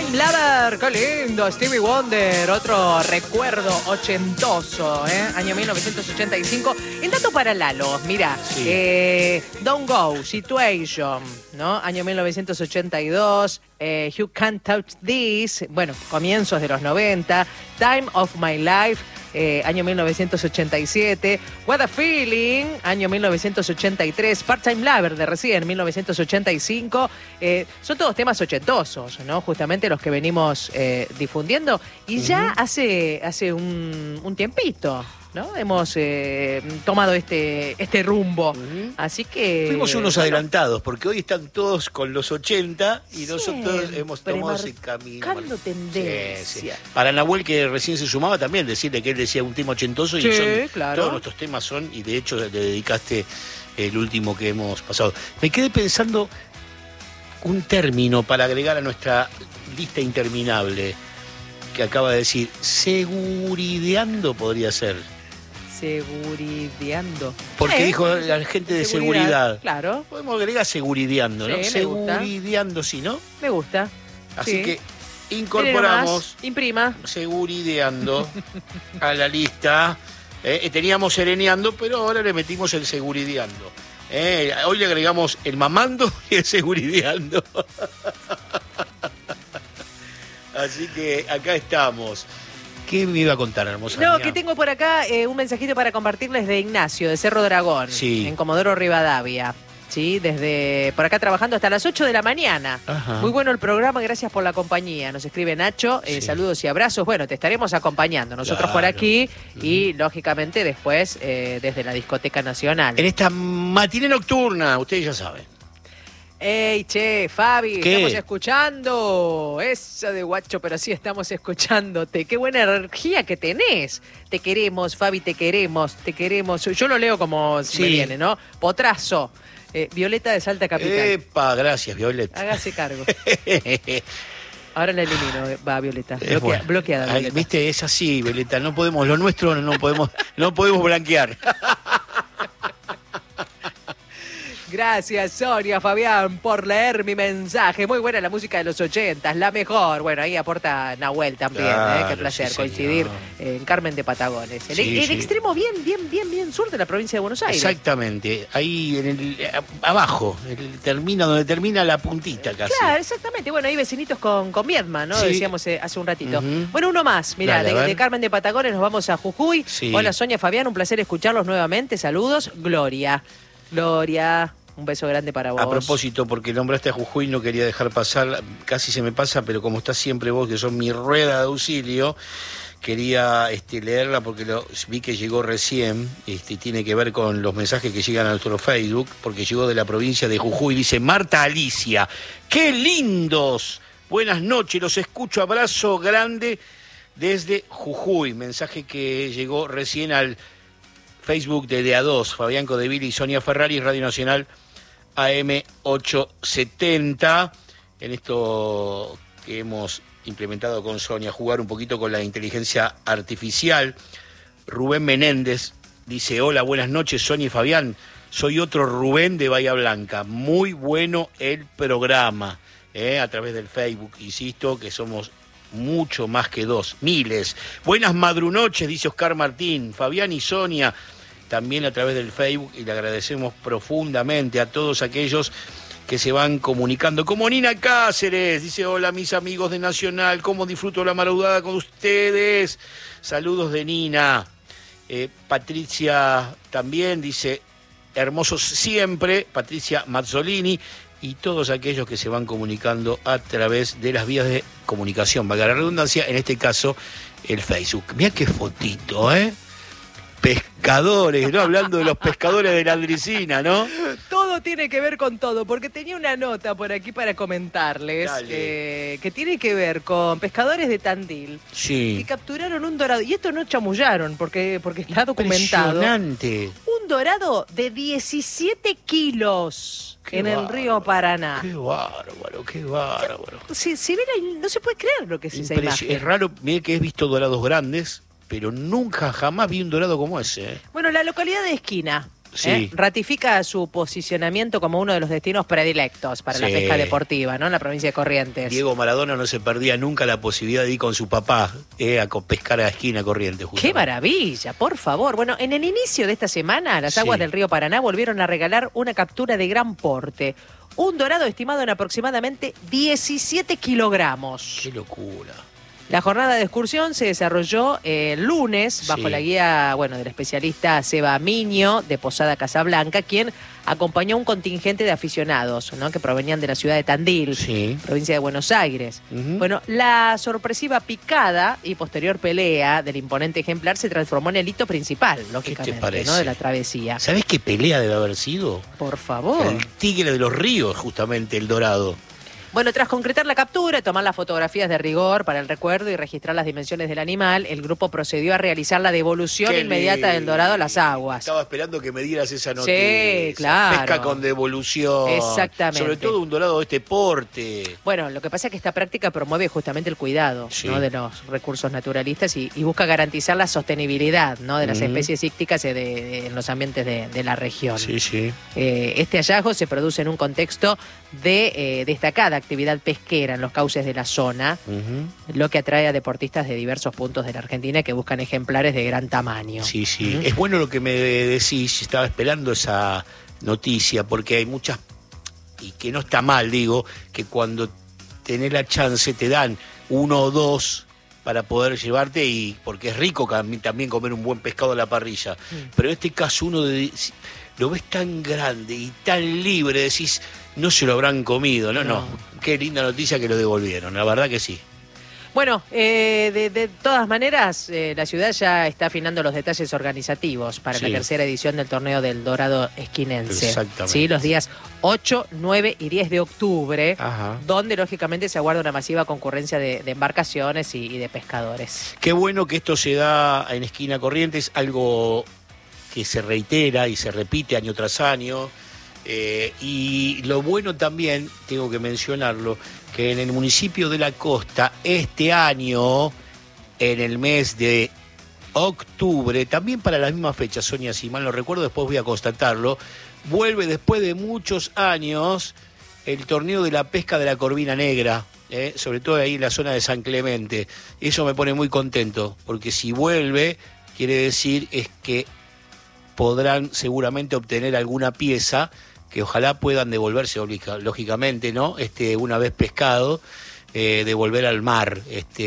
Part-Time Lover, qué lindo, Stevie Wonder, otro recuerdo ochentoso, año 1985. En dato para Lalo, mira, sí. Don't Go, Situation, ¿no? Año 1982, You Can't Touch This, bueno, comienzos de los 90, Time of My Life, año 1987, What a Feeling, año 1983, Part-Time Lover de recién, 1985, son todos temas ochentosos, ¿no? Justamente los que venimos difundiendo, y ya hace un tiempito, ¿no? Hemos tomado este rumbo, así que... Fuimos unos adelantados, porque hoy están todos con los 80 y nosotros hemos tomado ese camino. Marcando tendencia. Sí. Para Nahuel, que recién se sumaba, también decirle que él decía un tema ochentoso, sí, y claro. Todos nuestros temas son, y de hecho le dedicaste el último que hemos pasado. Me quedé pensando un término para agregar a nuestra lista interminable, que acaba de decir, segurideando podría ser. Segurideando. Porque dijo la gente de seguridad. Claro. Podemos agregar segurideando, ¿no? Sí, segurideando, sí, ¿no? Me gusta. Así que incorporamos imprima segurideando a la lista. Teníamos sereneando, pero ahora le metimos el segurideando. Hoy le agregamos el mamando y el segurideando. Así que acá estamos. ¿Qué me iba a contar, hermosa mía? Que tengo por acá un mensajito para compartirles de Ignacio, de Cerro Dragón, en Comodoro Rivadavia. Sí, desde por acá trabajando hasta las 8 de la mañana. Ajá. Muy bueno el programa, gracias por la compañía. Nos escribe Nacho, saludos y abrazos. Bueno, te estaremos acompañando nosotros por aquí y, lógicamente, después desde la Discoteca Nacional. En esta matiné nocturna, ustedes ya saben. ¡Ey, che, Fabi! ¿Qué? Estamos escuchando eso de guacho, pero sí estamos escuchándote. ¡Qué buena energía que tenés! Te queremos, Fabi, te queremos. Yo lo leo como si me viene, ¿no? Potrazo. Violeta de Salta Capital. ¡Epa! Gracias, Violeta. Hágase cargo. Ahora la elimino, va Violeta. Bloqueada, Violeta. Viste, es así, Violeta. No podemos, lo nuestro no podemos blanquear. Gracias, Sonia, Fabián, por leer mi mensaje. Muy buena la música de los 80, la mejor. Bueno, ahí aporta Nahuel también, qué placer coincidir en Carmen de Patagones. El extremo bien sur de la provincia de Buenos Aires. Exactamente, ahí abajo, donde termina la puntita casi. Claro, exactamente. Bueno, ahí vecinitos con Viedma, ¿no? Decíamos hace un ratito. Bueno, uno más, mirá, de Carmen de Patagones nos vamos a Jujuy. Hola, Sonia, Fabián, un placer escucharlos nuevamente. Saludos, Gloria, un beso grande para vos. A propósito, porque nombraste a Jujuy, no quería dejar pasar, casi se me pasa, pero como estás siempre vos, que sos mi rueda de auxilio, quería leerla porque vi que llegó recién, tiene que ver con los mensajes que llegan a nuestro Facebook, porque llegó de la provincia de Jujuy, dice Marta Alicia, ¡qué lindos! Buenas noches, los escucho, abrazo grande desde Jujuy, mensaje que llegó recién al Facebook de A2, Fabián Codeville y Sonia Ferrari, Radio Nacional AM 870. En esto que hemos implementado con Sonia, jugar un poquito con la inteligencia artificial. Rubén Menéndez dice, hola, buenas noches, Sonia y Fabián. Soy otro Rubén de Bahía Blanca. Muy bueno el programa. A través del Facebook, insisto, que somos mucho más que dos, miles. Buenas madrunoches, dice Oscar Martín, Fabián y Sonia, también a través del Facebook, y le agradecemos profundamente a todos aquellos que se van comunicando. Como Nina Cáceres, dice, hola mis amigos de Nacional, cómo disfruto la madrugada con ustedes. Saludos de Nina. Patricia también dice, hermosos siempre, Patricia Mazzolini, y todos aquellos que se van comunicando a través de las vías de comunicación, valga la redundancia, en este caso el Facebook. Mirá qué fotito, pescadores, ¿no? Hablando de los pescadores de la Andricina, ¿no? Todo tiene que ver con todo, porque tenía una nota por aquí para comentarles que tiene que ver con pescadores de Tandil que capturaron un dorado, y esto no chamullaron porque está documentado. Impresionante. Un dorado de 17 kilos el río Paraná. Qué bárbaro, qué bárbaro. Si ven ahí, no se puede creer lo que es esa imagen. Es raro, mirá que he visto dorados grandes, pero nunca, jamás vi un dorado como ese. Bueno, la localidad de Esquina, Sí. ratifica su posicionamiento como uno de los destinos predilectos para la pesca deportiva, ¿no? En la provincia de Corrientes. Diego Maradona no se perdía nunca la posibilidad de ir con su papá a pescar a la esquina Corrientes. ¡Qué maravilla! Por favor. Bueno, en el inicio de esta semana, las aguas del río Paraná volvieron a regalar una captura de gran porte. Un dorado estimado en aproximadamente 17 kilogramos. ¡Qué locura! La jornada de excursión se desarrolló el lunes bajo la guía, del especialista Seba Miño de Posada Casablanca, quien acompañó a un contingente de aficionados, ¿no? Que provenían de la ciudad de Tandil, provincia de Buenos Aires. Bueno, la sorpresiva picada y posterior pelea del imponente ejemplar se transformó en el hito principal, lógicamente, ¿qué te parece? ¿no? De la travesía. ¿Sabés qué pelea debe haber sido? Por favor. El tigre de los ríos, justamente, el dorado. Bueno, tras concretar la captura, tomar las fotografías de rigor para el recuerdo y registrar las dimensiones del animal, el grupo procedió a realizar la devolución inmediata del dorado a las aguas. Estaba esperando que me dieras esa noticia. Sí, claro. Pesca con devolución. Exactamente. Sobre todo un dorado de este porte. Bueno, lo que pasa es que esta práctica promueve justamente el cuidado, ¿no? De los recursos naturalistas y busca garantizar la sostenibilidad, ¿no? De las especies ícticas en los ambientes de la región. Sí. Este hallazgo se produce en un contexto de destacada actividad pesquera en los cauces de la zona, lo que atrae a deportistas de diversos puntos de la Argentina que buscan ejemplares de gran tamaño. Sí. Es bueno lo que me decís, estaba esperando esa noticia, porque hay muchas, y que no está mal, digo, que cuando tenés la chance te dan 1 o 2 para poder llevarte, y porque es rico también comer un buen pescado a la parrilla. Pero en este caso uno lo ves tan grande y tan libre, decís, no se lo habrán comido, no. Qué linda noticia que lo devolvieron, la verdad que sí. Bueno, de todas maneras, la ciudad ya está afinando los detalles organizativos para la tercera edición del torneo del Dorado Esquinense. Exactamente. ¿Sí? Los días 8, 9 y 10 de octubre, donde lógicamente se aguarda una masiva concurrencia de embarcaciones y de pescadores. Qué bueno que esto se da en Esquina Corrientes, algo que se reitera y se repite año tras año. Y lo bueno también, tengo que mencionarlo, que en el municipio de La Costa, este año, en el mes de octubre, también para la misma fecha, Sonia, si mal no recuerdo, después voy a constatarlo, vuelve después de muchos años el torneo de la pesca de la corvina negra, sobre todo ahí en la zona de San Clemente. Eso me pone muy contento, porque si vuelve, quiere decir es que podrán seguramente obtener alguna pieza que ojalá puedan devolverse, lógicamente, ¿no? Una vez pescado, devolver al mar.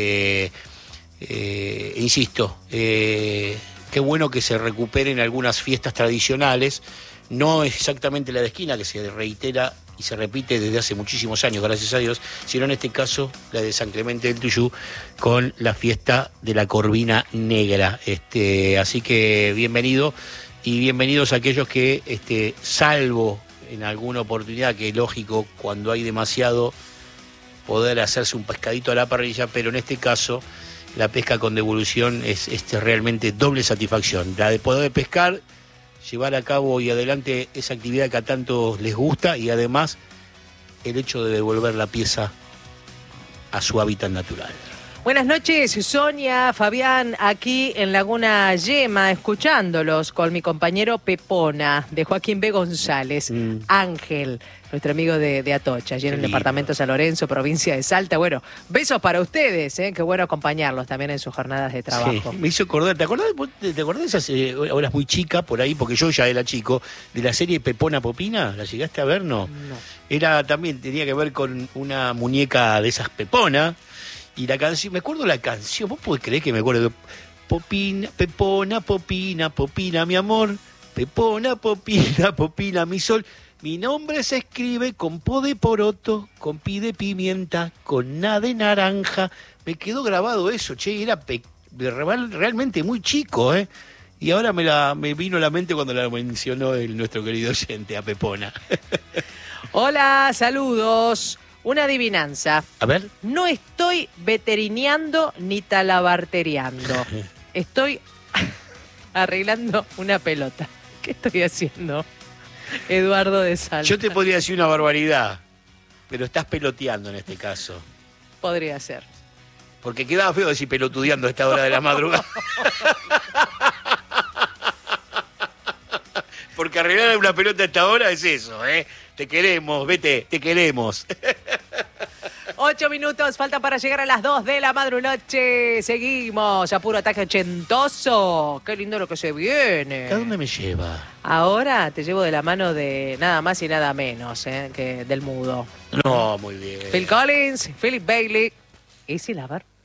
Insisto, qué bueno que se recuperen algunas fiestas tradicionales, no exactamente la de Esquina, que se reitera y se repite desde hace muchísimos años, gracias a Dios, sino en este caso la de San Clemente del Tuyú, con la fiesta de la corvina negra. Así que bienvenido. Y bienvenidos a aquellos que, salvo en alguna oportunidad, que es lógico cuando hay demasiado, poder hacerse un pescadito a la parrilla, pero en este caso la pesca con devolución es realmente doble satisfacción. La de poder pescar, llevar a cabo y adelante esa actividad que a tantos les gusta, y además el hecho de devolver la pieza a su hábitat natural. Buenas noches, Sonia, Fabián, aquí en Laguna Yema, escuchándolos con mi compañero Pepona, de Joaquín B. González, Ángel, nuestro amigo de Atocha, allí en el departamento San Lorenzo, provincia de Salta. Bueno, besos para ustedes, qué bueno acompañarlos también en sus jornadas de trabajo. Sí, me hizo acordar, ¿te acordás de esas horas muy chicas por ahí? Porque yo ya era chico, de la serie Pepona Popina, ¿la llegaste a ver? No. Era también, tenía que ver con una muñeca de esas Pepona. Y la canción, me acuerdo la canción, ¿vos podés creer que me acuerdo de Popina, Pepona, Popina, Popina, mi amor, Pepona, Popina, Popina, mi sol, mi nombre se escribe con po de poroto, con pi de pimienta, con na de naranja? Me quedó grabado eso, che, era realmente muy chico, y ahora me vino a la mente cuando la mencionó nuestro querido oyente, a Pepona. Hola, saludos. Una adivinanza. A ver. No estoy veterineando ni talabarteriando. Estoy arreglando una pelota. ¿Qué estoy haciendo? Eduardo de Salta. Yo te podría decir una barbaridad, pero estás peloteando en este caso. Podría ser. Porque quedaba feo decir pelotudeando a esta hora de la madrugada. Porque arreglar una pelota a esta hora es eso, ¿eh? Te queremos, vete, te queremos. 8 minutos, falta para llegar a las 2 de la madrugada. Seguimos a puro ataque ochentoso. Qué lindo lo que se viene. ¿A dónde me lleva? Ahora te llevo de la mano de nada más y nada menos que del mudo. No, muy bien. Phil Collins, Philip Bailey y Silabar.